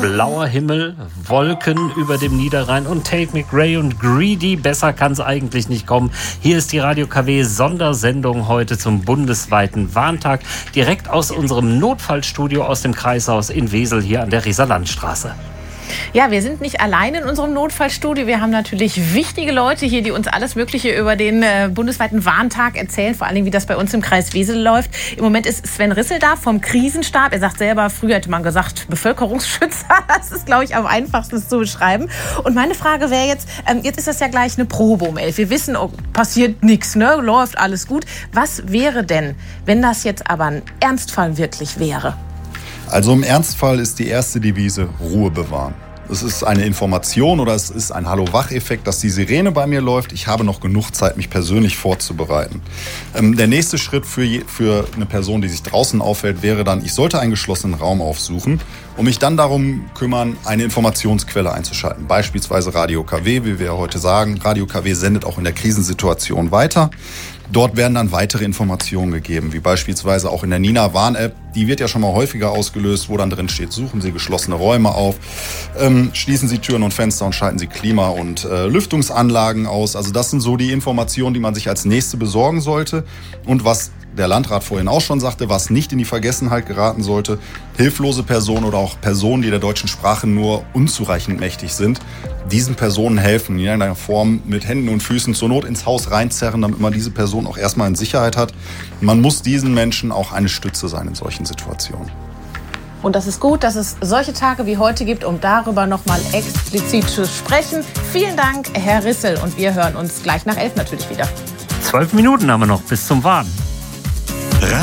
blauer Himmel, Wolken über dem Niederrhein und Tate McRae und Greedy. Besser kann es eigentlich nicht kommen. Hier ist die Radio KW Sondersendung heute zum bundesweiten Warntag. Direkt aus unserem Notfallstudio aus dem Kreishaus in Wesel hier an der Rieser Landstraße. Ja, wir sind nicht allein in unserem Notfallstudio. Wir haben natürlich wichtige Leute hier, die uns alles Mögliche über den bundesweiten Warntag erzählen. Vor allem, wie das bei uns im Kreis Wesel läuft. Im Moment ist Sven Rissel da vom Krisenstab. Er sagt selber, früher hätte man gesagt Bevölkerungsschützer. Das ist, glaube ich, am einfachsten zu beschreiben. Und meine Frage wäre jetzt ist das ja gleich eine Probe um 11. Wir wissen, passiert nichts, ne? Läuft alles gut. Was wäre denn, wenn das jetzt aber ein Ernstfall wirklich wäre? Also im Ernstfall ist die erste Devise Ruhe bewahren. Es ist eine Information oder es ist ein Hallo-Wach-Effekt, dass die Sirene bei mir läuft. Ich habe noch genug Zeit, mich persönlich vorzubereiten. Der nächste Schritt für eine Person, die sich draußen aufhält, wäre dann, ich sollte einen geschlossenen Raum aufsuchen und mich dann darum kümmern, eine Informationsquelle einzuschalten. Beispielsweise Radio KW, wie wir heute sagen. Radio KW sendet auch in der Krisensituation weiter. Dort werden dann weitere Informationen gegeben, wie beispielsweise auch in der Nina-Warn-App. Die wird ja schon mal häufiger ausgelöst, wo dann drin steht, suchen Sie geschlossene Räume auf, schließen Sie Türen und Fenster und schalten Sie Klima- und Lüftungsanlagen aus. Also das sind so die Informationen, die man sich als nächste besorgen sollte. Und was der Landrat vorhin auch schon sagte, was nicht in die Vergessenheit geraten sollte, hilflose Personen oder auch Personen, die der deutschen Sprache nur unzureichend mächtig sind, diesen Personen helfen, in einer Form mit Händen und Füßen zur Not ins Haus reinzerren, damit man diese Person auch erstmal in Sicherheit hat. Man muss diesen Menschen auch eine Stütze sein in solchen Situationen. Und das ist gut, dass es solche Tage wie heute gibt, um darüber nochmal explizit zu sprechen. Vielen Dank, Herr Rissel. Und wir hören uns gleich nach 11 natürlich wieder. 12 Minuten haben wir noch bis zum Warn.